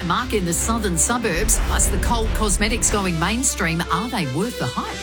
mark in the southern suburbs, plus the cold cosmetics going mainstream. Are they worth the hype?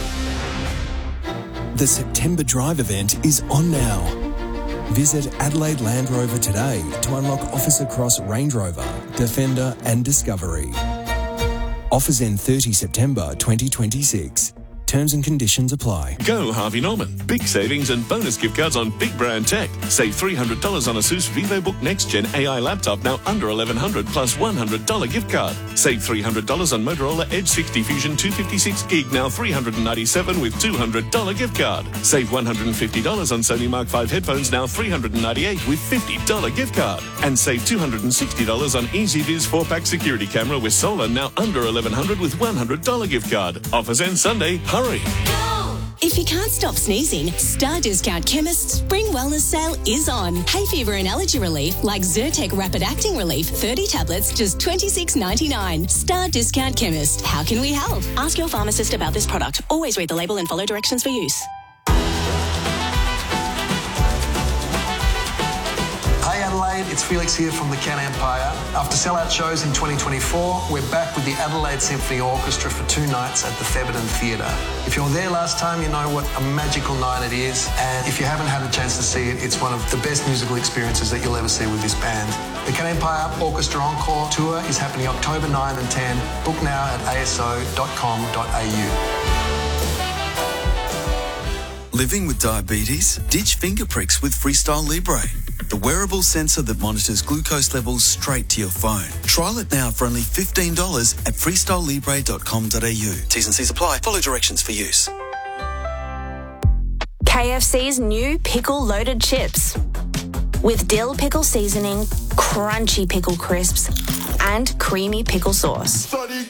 The September Drive event is on now. Visit Adelaide Land Rover today to unlock Officer Cross Range Rover, Defender and Discovery. Offers end 30 September 2026. Terms and conditions apply. Go Harvey Norman. Big savings and bonus gift cards on big brand tech. Save $300 on ASUS VivoBook Next Gen AI laptop, now under $1,100 plus $100 gift card. Save $300 on Motorola Edge 60 Fusion 256 gig, now $397 with $200 gift card. Save $150 on Sony Mark 5 headphones, now $398 with $50 gift card. And save $260 on EasyViz 4-pack security camera with solar, now under $1,100 with $100 gift card. Offers end Sunday. Hurry. If you can't stop sneezing, Star Discount Chemist's Spring Wellness Sale is on. Hay fever and allergy relief like Zyrtec Rapid Acting Relief, 30 tablets, just $26.99. Star Discount Chemist. How can we help? Ask your pharmacist about this product. Always read the label and follow directions for use. Hey Adelaide, it's Felix here from the Can Empire. After sellout shows in 2024, we're back with the Adelaide Symphony Orchestra for 2 nights at the Thebarton Theatre. If you were there last time, you know what a magical night it is, and if you haven't had a chance to see it, it's one of the best musical experiences that you'll ever see with this band. The Can Empire Orchestra Encore Tour is happening October 9 and 10. Book now at aso.com.au. Living with diabetes? Ditch finger pricks with Freestyle Libre, the wearable sensor that monitors glucose levels straight to your phone. Trial it now for only $15 at freestylelibre.com.au. T's and C's apply. Follow directions for use. KFC's new pickle-loaded chips. With dill pickle seasoning, crunchy pickle crisps, and creamy pickle sauce.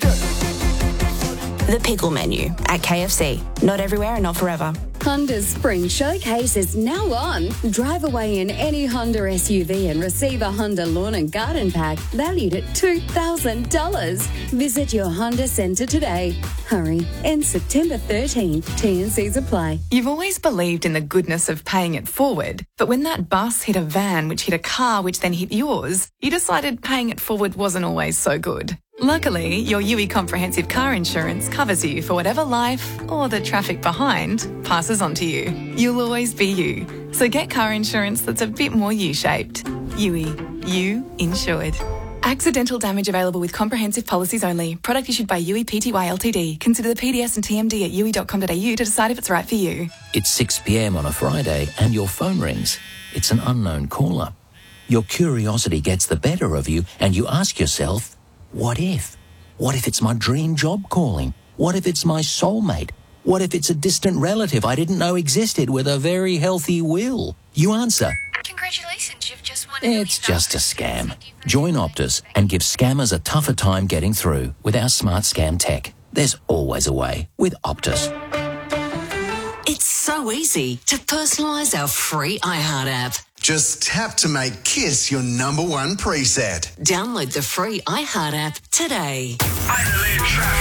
The pickle menu at KFC. Not everywhere and not forever. Honda's Spring Showcase is now on. Drive away in any Honda SUV and receive a Honda Lawn and Garden Pack valued at $2,000. Visit your Honda Centre today. Hurry. Ends September 13th. T&Cs apply. You've always believed in the goodness of paying it forward, but when that bus hit a van which hit a car which then hit yours, you decided paying it forward wasn't always so good. Luckily, your UE Comprehensive Car Insurance covers you for whatever life, or the traffic behind, passes on to you. You'll always be you. So get car insurance that's a bit more U-shaped. UE. You insured. Accidental damage available with comprehensive policies only. Product issued by UE Pty Ltd. Consider the PDS and TMD at UE.com.au to decide if it's right for you. It's 6 p.m. on a Friday and your phone rings. It's an unknown caller. Your curiosity gets the better of you and you ask yourself, what if? What if it's my dream job calling? What if it's my soulmate? What if it's a distant relative I didn't know existed with a very healthy will? You answer. Congratulations, you've just won. It's just a scam. Join Optus and give scammers a tougher time getting through with our smart scam tech. There's always a way with Optus. It's so easy to personalise our free iHeart app. Just tap to make Kiss your #1 preset. Download the free iHeart app today. Adelaide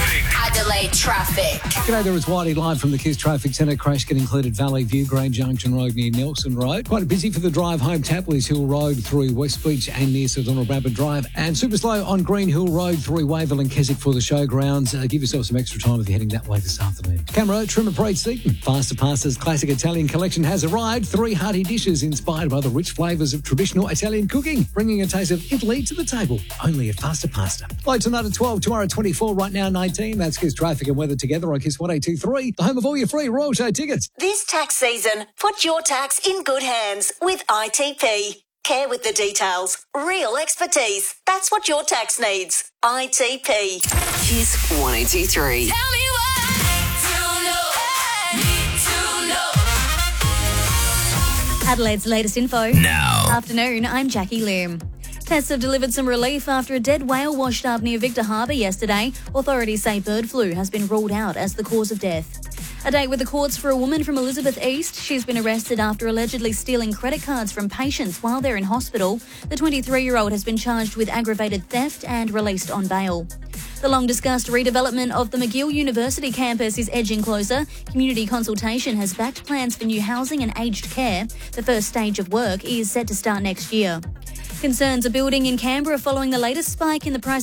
Traffic. G'day, there is Whitey live from the Kiss Traffic Centre. Crash get included Valley View, Grange Junction Road near Nelson Road. Quite busy for the drive home, Tapley's Hill Road through West Beach and near Sir Donald Bradford Drive. And super slow on Green Hill Road through Wavell and Keswick for the showgrounds. Give yourself some extra time if you're heading that way this afternoon. Camera, Trimmer Parade Seaton. Faster Pasta's classic Italian collection has arrived. 3 hearty dishes inspired by the rich flavours of traditional Italian cooking, bringing a taste of Italy to the table. Only at Faster Pasta. Low tonight at 12, tomorrow 24, right now 19. That's Kiss Traffic and Weather together on Kiss 1823, the home of all your free Royal Show tickets. This tax season, put your tax in good hands with ITP. Care with the details. Real expertise. That's what your tax needs. ITP. Kiss 1823. Tell me what I need to know. Adelaide's latest info. Now. Afternoon, I'm Jackie Lim. Tests have delivered some relief after a dead whale washed up near Victor Harbour yesterday. Authorities say bird flu has been ruled out as the cause of death. A day with the courts for a woman from Elizabeth East. She's been arrested after allegedly stealing credit cards from patients while they're in hospital. The 23-year-old has been charged with aggravated theft and released on bail. The long-discussed redevelopment of the McGill University campus is edging closer. Community consultation has backed plans for new housing and aged care. The first stage of work is set to start next year. Concerns are building in Canberra following the latest spike in the price